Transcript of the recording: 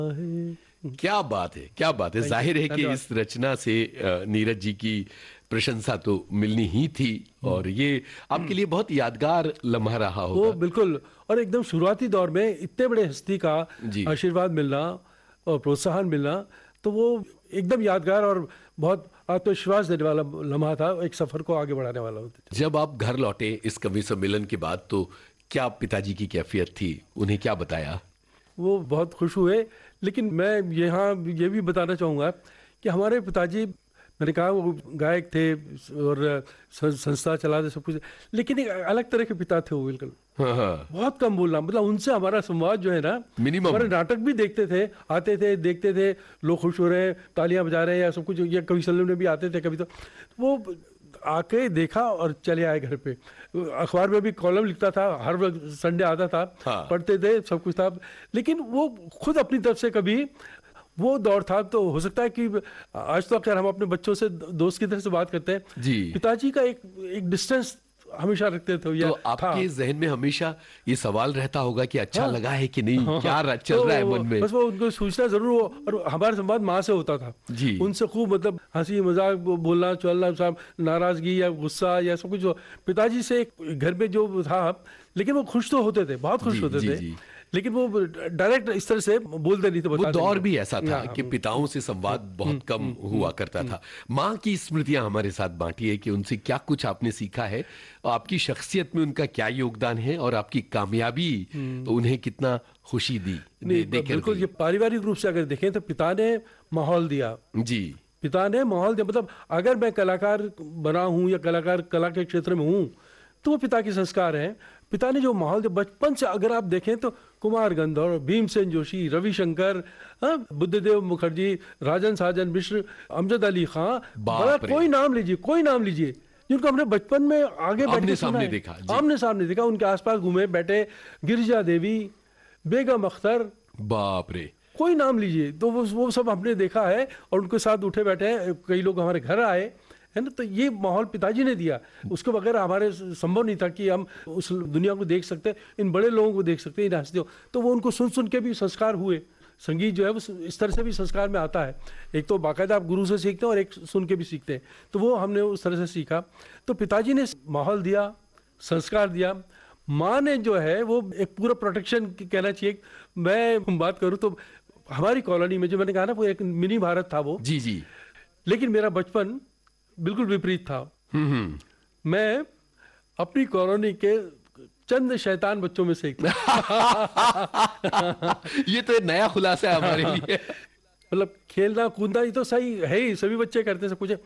क्या बात है, क्या बात है। जाहिर है कि इस रचना से नीरज जी की प्रशंसा तो मिलनी ही थी और ये आपके लिए बहुत यादगार लम्हा रहा होगा। वो बिल्कुल, और एकदम शुरुआती दौर में इतने बड़े हस्ती का जी। आशीर्वाद मिलना और प्रोत्साहन मिलना, तो वो एकदम यादगार और बहुत आत्मविश्वास देने वाला लम्हा था, एक सफर को आगे बढ़ाने वाला होता। जब आप घर लौटे इस कवि सम्मेलन के बाद, तो क्या पिताजी की कैफियत थी, उन्हें क्या बताया? वो बहुत खुश हुए, लेकिन मैं यहाँ ये भी बताना चाहूँगा कि हमारे पिताजी, मैंने कहा वो गायक थे और संस्था चलाते सब कुछ, लेकिन एक अलग तरह के पिता थे वो, बिल्कुल। हाँ। बहुत कम बोलना, मतलब उनसे हमारा संवाद जो है ना, मिनिमम। हमारे नाटक भी देखते थे, आते थे, देखते थे, लोग खुश हो रहे हैं, तालियां बजा रहे हैं या सब कुछ, या कवि सम्मेलन में भी आते थे कभी, तो वो आके देखा और चले आए घर पे। अखबार में भी कॉलम लिखता था, हर वक्त संडे आता था। हाँ। पढ़ते थे, सब कुछ था, लेकिन वो खुद अपनी तरफ से कभी, वो दौर था तो हो सकता है कि आज तो अगर हम अपने बच्चों से दोस्त की तरह से बात करते हैं जी, पिताजी का एक डिस्टेंस हमेशा रखते थे। तो आपके जहन में हमेशा ये सवाल रहता होगा कि अच्छा हाँ, लगा है कि नहीं, हाँ, क्या चल तो रहा है मन में। बस वो उनको सूचना जरूर हो, और हमारा संवाद माँ से होता था जी। उनसे खूब, मतलब हंसी मजाक, बोलना चलना, सब नाराजगी या गुस्सा या सब कुछ, पिताजी से घर में जो था, लेकिन वो खुश तो होते थे, बहुत खुश होते थे, जी। लेकिन वो डायरेक्ट इस तरह से बोलते नहीं थे। वो दौर भी ऐसा था हाँ, कि पिताओं से संवाद बहुत कम हुआ करता था। माँ की स्मृतियां हमारे साथ बांटिए कि उनसे क्या कुछ आपने सीखा है, आपकी शख्सियत में उनका क्या योगदान है और आपकी कामयाबी उन्हें कितना खुशी दी। बिल्कुल, ये पारिवारिक रूप से अगर देखें तो पिता ने माहौल दिया जी, पिता ने माहौल दिया, मतलब अगर मैं कलाकार बना हूं या कला के क्षेत्र में हूं, तो वो पिता के संस्कार हैं। पिता ने जो माहौल दिया बचपन से, अगर आप देखें तो कुमार गंधर्व, भीमसेन जोशी, रविशंकर, बुद्धदेव मुखर्जी, राजन साजन मिश्र, अमजद अली खां, बड़ा कोई नाम लीजिए जिनको हमने बचपन में आगे आमने सामने देखा, आमने सामने देखा, उनके आसपास घूमे बैठे, गिरिजा देवी, बेगम अख्तर, बाप रे, कोई नाम लीजिए, तो वो सब हमने देखा है और उनके साथ उठे बैठे हैं। कई लोग हमारे घर आए है ना, तो ये माहौल पिताजी ने दिया। उसके बगैर हमारे संभव नहीं था कि हम उस दुनिया को देख सकते, इन बड़े लोगों को देख सकते, इन हस्तियों। तो वो उनको सुन के भी संस्कार हुए। संगीत जो है वो इस तरह से भी संस्कार में आता है, एक तो बाकायदा आप गुरु से सीखते हैं और एक सुन के भी सीखते हैं, तो वो हमने उस तरह से सीखा। तो पिताजी ने माहौल दिया, संस्कार दिया। माँ ने जो है वो एक पूरा प्रोटेक्शन कहना चाहिए। मैं बात करूँ तो हमारी कॉलोनी में, जो मैंने कहा ना, वो एक मिनी भारत था वो। जी। लेकिन मेरा बचपन बिल्कुल विपरीत था। मैं अपनी कॉलोनी के चंद शैतान बच्चों में से एक ये तो एक नया खुलासा है हमारे लिए। मतलब खेलना कूदना ये तो सही है ही, सभी बच्चे करते हैं सब कुछ है,